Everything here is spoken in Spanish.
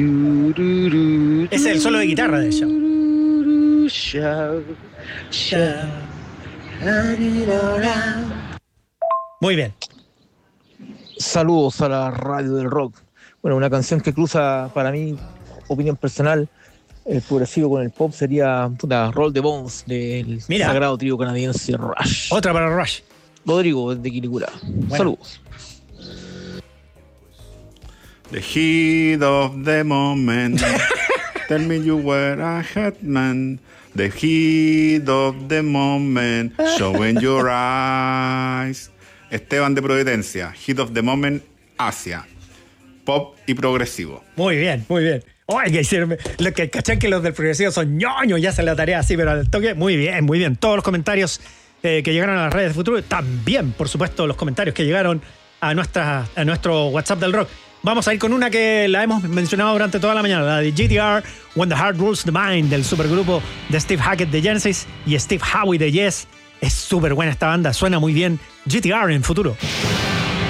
Es el solo de guitarra de ella. Muy bien. Saludos a la radio del rock. Bueno, una canción que cruza, para mí, opinión personal, el progresivo con el pop sería Roll the Bones del sagrado trío canadiense Rush. Otra para Rush. Rodrigo de Quilicura. Bueno. Saludos. The heat of the moment. Tell me you were a headman. The heat of the moment. Showing your eyes. Esteban de Providencia. Heat of the moment. Asia. Pop y progresivo. Muy bien, muy bien. Oye, lo que cachan que los del progresivo son ñoños, ya se la tarea así, pero al toque, muy bien, muy bien. Todos los comentarios que llegaron a las redes de Futuro, también, por supuesto, los comentarios que llegaron a nuestro WhatsApp del rock. Vamos a ir con una que la hemos mencionado durante toda la mañana, la de GTR, When the Heart Rules the Mind, del supergrupo de Steve Hackett de Genesis y Steve Howe de Yes. Es súper buena esta banda, suena muy bien. GTR en Futuro.